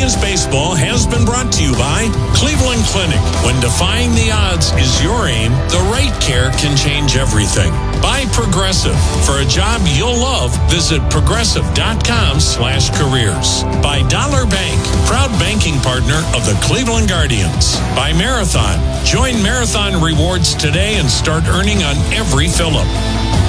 Guardians baseball has been brought to you by Cleveland Clinic. When defying the odds is your aim, the right care can change everything. By Progressive. For a job you'll love, visit progressive.com/careers. By Dollar Bank, proud banking partner of the Cleveland Guardians. By Marathon. Join Marathon Rewards today and start earning on every fill-up.